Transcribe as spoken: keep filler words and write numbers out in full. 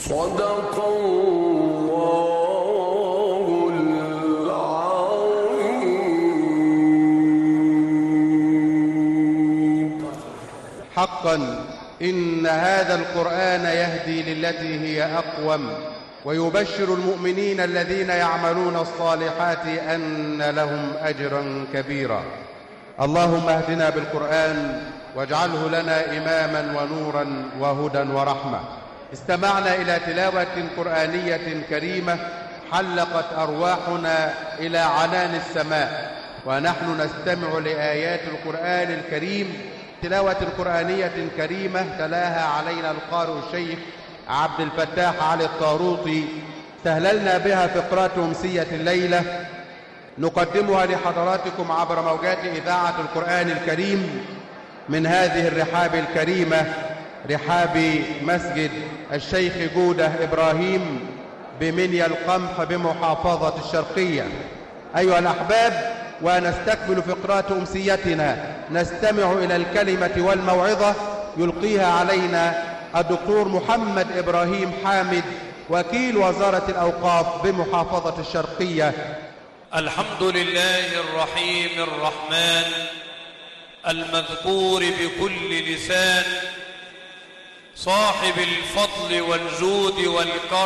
صدق الله العظيم. حقا إن هذا القرآن يهدي للتي هي أقوم ويبشر المؤمنين الذين يعملون الصالحات أن لهم أجرا كبيرا. اللهم اهدنا بالقرآن واجعله لنا إماما ونورا وهدى ورحمة. استمعنا إلى تلاوة قرآنية كريمة حلقت أرواحنا إلى عنان السماء، ونحن نستمع لآيات القرآن الكريم. تلاوة قرآنية كريمة تلاها علينا القارئ الشيخ عبد الفتاح علي الطاروطي، سهللنا بها فقرات أمسية الليلة نقدمها لحضراتكم عبر موجات إذاعة القرآن الكريم من هذه الرحاب الكريمة، رحاب مسجد الشيخ جودة إبراهيم بمنيا القمح بمحافظة الشرقية. أيها الأحباب، ونستكمل فقرات أمسيتنا، نستمع إلى الكلمة والموعظة يلقيها علينا الدكتور محمد إبراهيم حامد وكيل وزارة الأوقاف بمحافظة الشرقية. الحمد لله الرحيم الرحمن المذكور بكل لسان، صاحب الفضل والجود والكرم